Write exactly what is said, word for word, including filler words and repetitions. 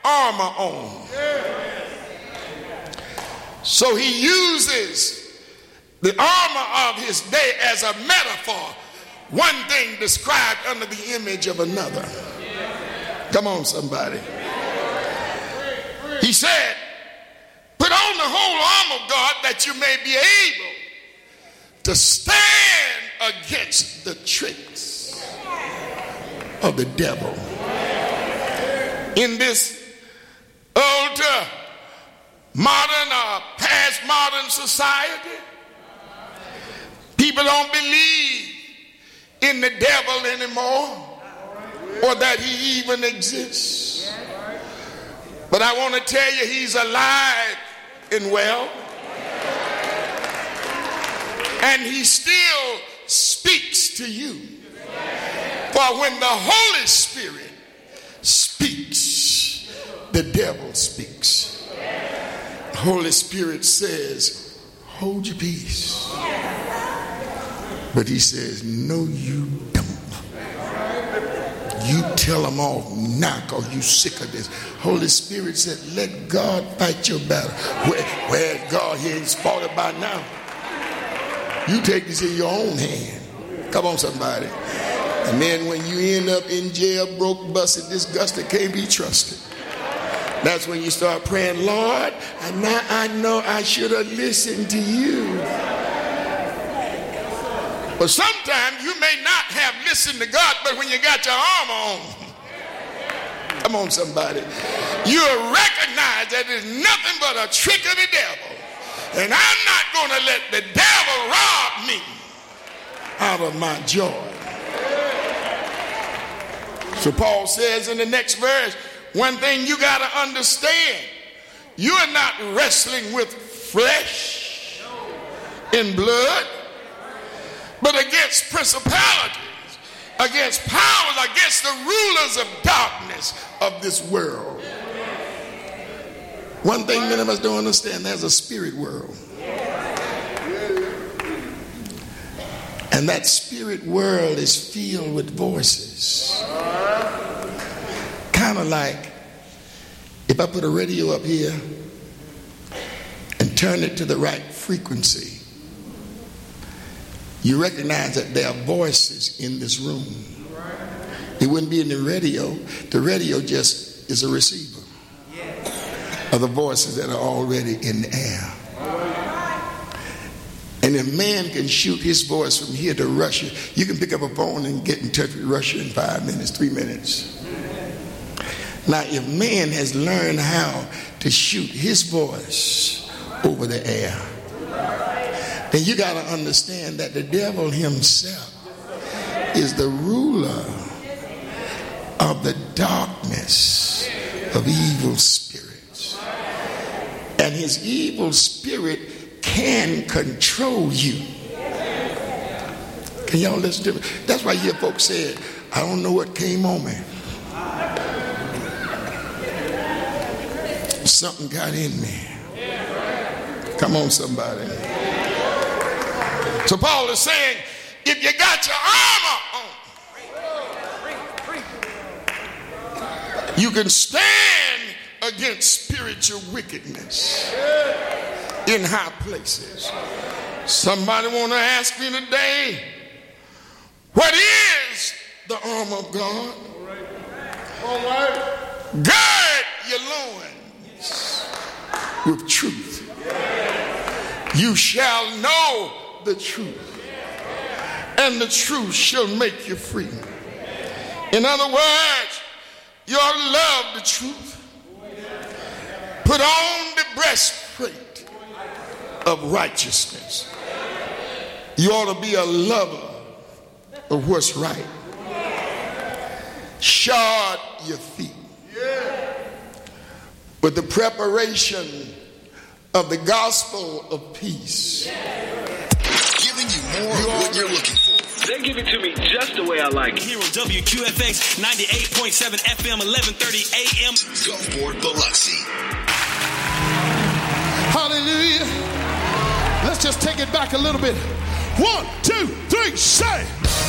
armor on. So he uses the armor of his day as a metaphor. One thing described under the image of another. Come on, somebody. He said, put on the whole armor of God that you may be able to stand against the tricks of the devil. In this older, modern or past modern society, people don't believe in the devil anymore or that he even exists. But I want to tell you, he's alive and well. And he still speaks to you. For when the Holy Spirit speaks, the devil speaks. The Holy Spirit says, hold your peace. But he says, no, you don't. You tell them off now because you sick of this. Holy Spirit said, let God fight your battle. Where, where's God? He ain't fought it by now. You take this in your own hand. Come on, somebody. And then when you end up in jail, broke, busted, disgusted, can't be trusted. That's when you start praying, Lord, and now I know I should have listened to you. But sometimes you may not have listened to God, but when you got your armor on, come on, somebody, you'll recognize that it's nothing but a trick of the devil. And I'm not going to let the devil rob me out of my joy. So Paul says in the next verse, one thing you got to understand, you are not wrestling with flesh and blood, but against principalities, against powers, against the rulers of darkness of this world. One thing many of us don't understand, there's a spirit world. And that spirit world is filled with voices. Kind of like if I put a radio up here and turn it to the right frequency, you recognize that there are voices in this room. It wouldn't be in the radio. The radio just is a receiver of the voices that are already in the air. And if man can shoot his voice from here to Russia, you can pick up a phone and get in touch with Russia in five minutes, three minutes. Now, if man has learned how to shoot his voice over the air, then you got to understand that the devil himself is the ruler of the darkness of evil spirits. And his evil spirit can control you. Can y'all listen to me? That's why you hear folks say, I don't know what came on me. Something got in me. Come on, somebody. So Paul is saying, if you got your armor on, you can stand against spiritual wickedness in high places. Somebody want to ask me today, what is the armor of God? All right. Gird your loins with truth. You shall know the truth, and the truth shall make you free. In other words, you ought to love the truth. Put on the breastplate of righteousness. You ought to be a lover of what's right. Shod your feet with the preparation of the gospel of peace. Giving you more you of what you're looking for. They give it to me just the way I like it. Here on W Q F X ninety-eight point seven F M, eleven thirty A M. Gulfport, Biloxi. Hallelujah. Let's just take it back a little bit. One, two, three, say.